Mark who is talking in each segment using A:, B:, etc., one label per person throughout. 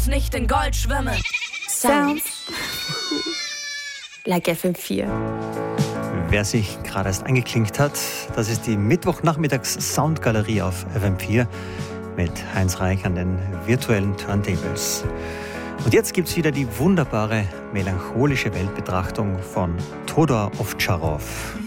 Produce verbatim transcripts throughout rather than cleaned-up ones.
A: nicht in Gold schwimme.
B: Sounds like F M vier.
C: Wer sich gerade erst eingeklinkt hat, das ist die Mittwochnachmittags-Soundgalerie auf F M vier mit Heinz Reich an den virtuellen Turntables. Und jetzt gibt's wieder die wunderbare melancholische Weltbetrachtung von Todor Ovtcharov.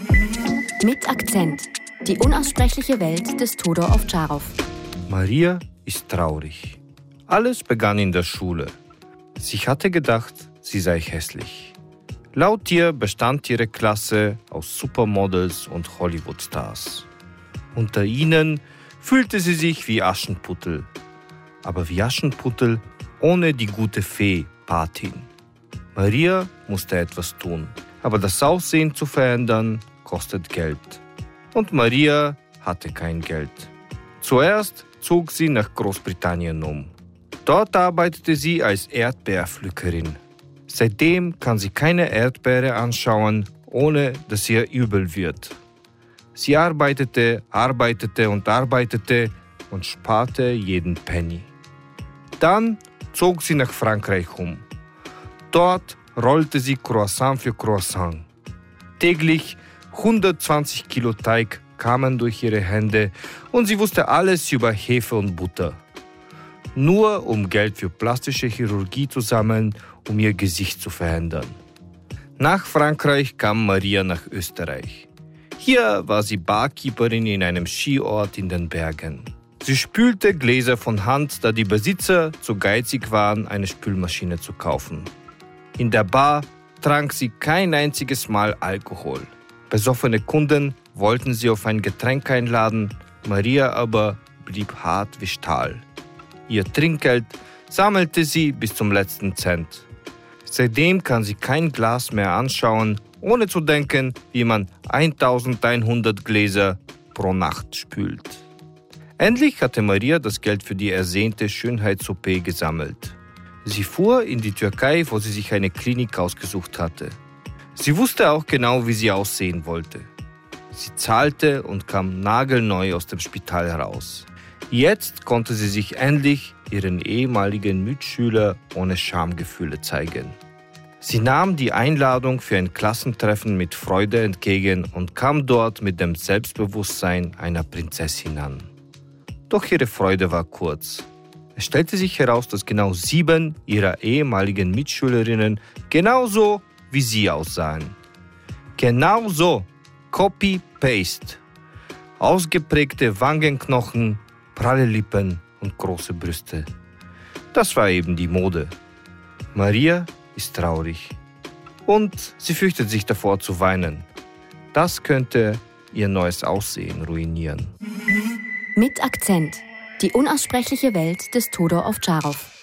B: Mit Akzent. Die unaussprechliche Welt des Todor Ovtcharov.
D: Maria ist traurig. Alles begann in der Schule. Sie hatte gedacht, sie sei hässlich. Laut ihr bestand ihre Klasse aus Supermodels und Hollywood-Stars. Unter ihnen fühlte sie sich wie Aschenputtel. Aber wie Aschenputtel ohne die gute Fee Patin. Maria musste etwas tun. Aber das Aussehen zu verändern, kostet Geld. Und Maria hatte kein Geld. Zuerst zog sie nach Großbritannien um. Dort arbeitete sie als Erdbeerpflückerin. Seitdem kann sie keine Erdbeere anschauen, ohne dass ihr übel wird. Sie arbeitete, arbeitete und arbeitete und sparte jeden Penny. Dann zog sie nach Frankreich um. Dort rollte sie Croissant für Croissant. Täglich hundertzwanzig Kilo Teig kamen durch ihre Hände und sie wusste alles über Hefe und Butter. Nur um Geld für plastische Chirurgie zu sammeln, um ihr Gesicht zu verändern. Nach Frankreich kam Maria nach Österreich. Hier war sie Barkeeperin in einem Skiort in den Bergen. Sie spülte Gläser von Hand, da die Besitzer zu geizig waren, eine Spülmaschine zu kaufen. In der Bar trank sie kein einziges Mal Alkohol. Besoffene Kunden wollten sie auf ein Getränk einladen, Maria aber blieb hart wie Stahl. Ihr Trinkgeld sammelte sie bis zum letzten Cent. Seitdem kann sie kein Glas mehr anschauen, ohne zu denken, wie man eintausendeinhundert Gläser pro Nacht spült. Endlich hatte Maria das Geld für die ersehnte Schönheits-O P gesammelt. Sie fuhr in die Türkei, wo sie sich eine Klinik ausgesucht hatte. Sie wusste auch genau, wie sie aussehen wollte. Sie zahlte und kam nagelneu aus dem Spital heraus. Jetzt konnte sie sich endlich ihren ehemaligen Mitschüler ohne Schamgefühle zeigen. Sie nahm die Einladung für ein Klassentreffen mit Freude entgegen und kam dort mit dem Selbstbewusstsein einer Prinzessin an. Doch ihre Freude war kurz. Es stellte sich heraus, dass genau sieben ihrer ehemaligen Mitschülerinnen genauso wie sie aussahen. Genau so, Copy-Paste. Ausgeprägte Wangenknochen, pralle Lippen und große Brüste. Das war eben die Mode. Maria ist traurig. Und sie fürchtet sich davor zu weinen. Das könnte ihr neues Aussehen ruinieren.
B: Mit Akzent. Die unaussprechliche Welt des Todor Ovtcharov.